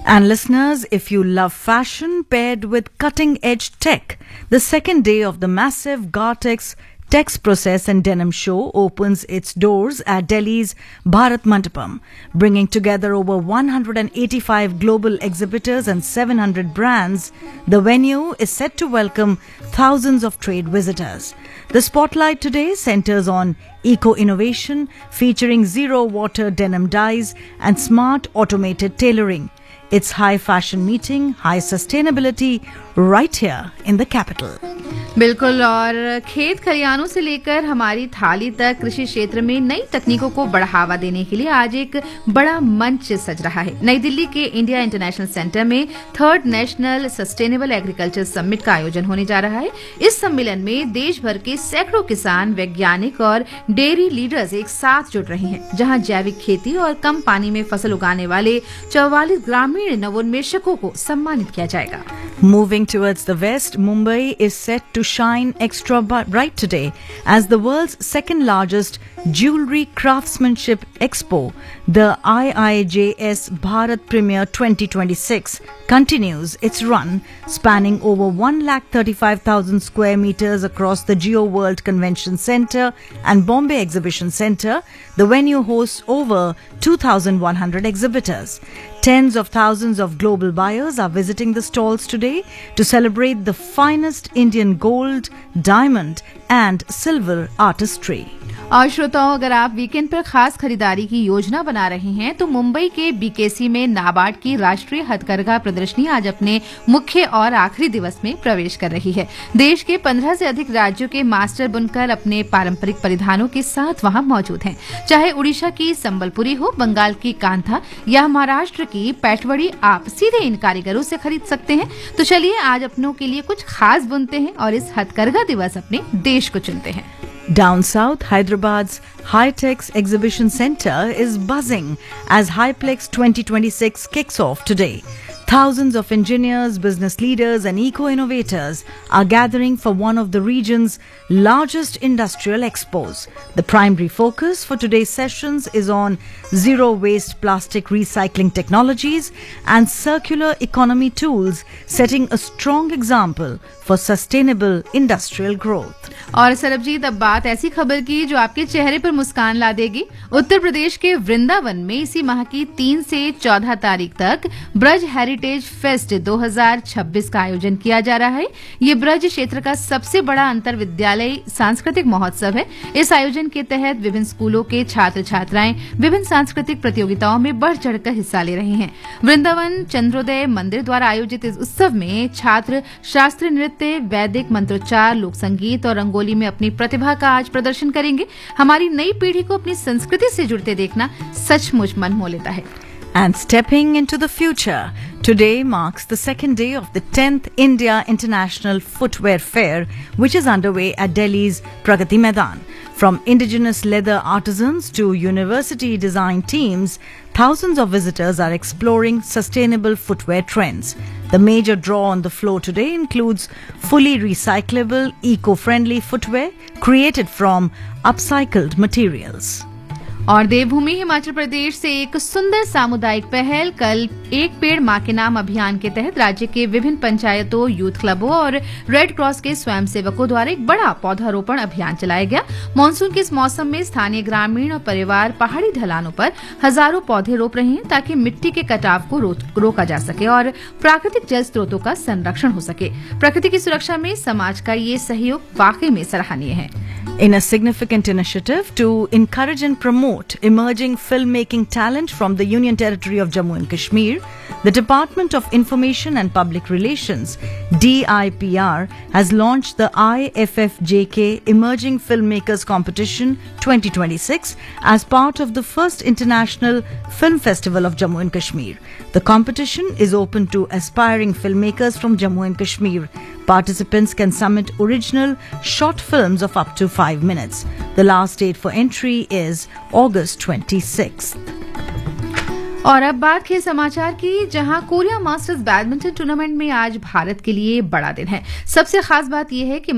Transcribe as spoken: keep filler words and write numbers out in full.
And listeners, if you love fashion paired with cutting-edge tech, the second day of the massive Gore-Tex Tex Process and Denim Show opens its doors at Delhi's Bharat Mandapam, bringing together over one hundred eighty-five global exhibitors and seven hundred brands. The venue is set to welcome thousands of trade visitors. The spotlight today centers on eco-innovation, featuring zero-water denim dyes and smart automated tailoring. It's high fashion meeting, high sustainability, right here in the capital. बिल्कुल। और खेत खलिहानों से लेकर हमारी थाली तक कृषि क्षेत्र में नई तकनीकों को बढ़ावा देने के लिए आज एक बड़ा मंच सज रहा है। नई दिल्ली के इंडिया इंटरनेशनल सेंटर में third national sustainable agriculture summit का आयोजन होने जा रहा है। इस सम्मेलन में देश भर के सैकड़ों किसान, वैज्ञानिक और डेयरी लीडर्स एक साथ जुड़ रहे हैं, जहां जैविक खेती और कम पानी में फसल उगाने वाले चौवालीस ग्रामीण नवोन्मेषकों को सम्मानित किया जाएगा। Moving towards the west, Mumbai is set to shine extra bright today as the world's second largest jewelry craftsmanship expo, the I I J S Bharat Premier twenty twenty-six, continues its run, spanning over one lakh thirty-five thousand square meters across the Geo World Convention Centre and Bombay Exhibition Centre. The venue hosts over two thousand one hundred exhibitors. Tens of thousands of global buyers are visiting the stalls today to celebrate the finest Indian gold, diamond and silver artistry. और श्रोताओं, अगर आप weekend पर खास खरीदारी की योजना बना रहे हैं तो मुंबई के बीकेसी में नाबार्ड की राष्ट्रीय हथकरघा प्रदर्शनी आज अपने मुख्य और आखिरी दिवस में प्रवेश कर रही है। देश के पंद्रह से अधिक राज्यों के मास्टर बुनकर अपने पारंपरिक परिधानों के साथ वहां मौजूद हैं। चाहे उड़ीसा की संबलपुरी हो, बंगाल की कांथा या महाराष्ट्र की पैठवड़ी, आप सीधे इन कारीगरों से खरीद सकते हैं। तो चलिए आज अपनों के लिए कुछ खास बुनते हैं और इस हथकरघा दिवस अपने देश को चुनते हैं। Down south, Hyderabad's Hi-Tex Exhibition Centre is buzzing as Hyplex twenty twenty-six kicks off today. Thousands of engineers, business leaders and eco-innovators are gathering for one of the region's largest industrial expos. The primary focus for today's sessions is on zero-waste plastic recycling technologies and circular economy tools, setting a strong example for sustainable industrial growth. और सरबजीत, अब बात ऐसी खबर की जो आपके चेहरे पर मुस्कान ला देगी। उत्तर प्रदेश के वृंदावन में इसी माह की तीन से चौदह तारीख तक ब्रज हेरिटेज फेस्ट दो हज़ार छब्बीस का आयोजन किया जा रहा है। ये ब्रज क्षेत्र का सबसे बड़ा अंतर विद्यालय सांस्कृतिक महोत्सव है। इस आयोजन के तहत विभिन्न स्कूलों के छात्र छात्राएं विभिन्न सांस्कृतिक प्रतियोगिताओं में बढ़ चढ़कर हिस्सा ले रहे हैं। वृंदावन चंद्रोदय मंदिर द्वारा आयोजित इस उत्सव में छात्र शास्त्रीय नृत्य, वैदिक मंत्रोच्चार, लोक संगीत और रंगोली में अपनी प्रतिभा का आज प्रदर्शन करेंगे। हमारी नई पीढ़ी को अपनी संस्कृति से जुड़ते देखना सचमुच मन मोह लेता है। And stepping into the future, today marks the second day of the tenth India International Footwear Fair, which is underway at Delhi's Pragati Maidan. From indigenous leather artisans to university design teams, thousands of visitors are exploring sustainable footwear trends. The major draw on the floor today includes fully recyclable, eco-friendly footwear created from upcycled materials. और देवभूमि हिमाचल प्रदेश से एक सुंदर सामुदायिक पहल। कल एक पेड़ मां के नाम अभियान के तहत राज्य के विभिन्न पंचायतों, यूथ क्लबों और रेड क्रॉस के स्वयंसेवकों द्वारा एक बड़ा पौधारोपण अभियान चलाया गया। मानसून के इस मौसम में स्थानीय ग्रामीण और परिवार पहाड़ी ढलानों पर हजारों पौधे रोप रहे हैं ताकि मिट्टी के कटाव को रो, रोका जा सके और प्राकृतिक जल स्रोतों का संरक्षण हो सके। प्रकृति की सुरक्षा में समाज का ये सहयोग वाकई में सराहनीय है। In a significant initiative to encourage and promote emerging filmmaking talent from the Union Territory of Jammu and Kashmir, the Department of Information and Public Relations, D I P R, has launched the I F F J K Emerging Filmmakers Competition twenty twenty-six as part of the first International Film Festival of Jammu and Kashmir. The competition is open to aspiring filmmakers from Jammu and Kashmir. Participants can submit original short films of up to five minutes. The last date for entry is August twenty-sixth. और अब बात खेल समाचार की, जहां Korea masters badminton tournament में आज भारत के लिए बड़ा दिन है। सबसे खास बात यह है कि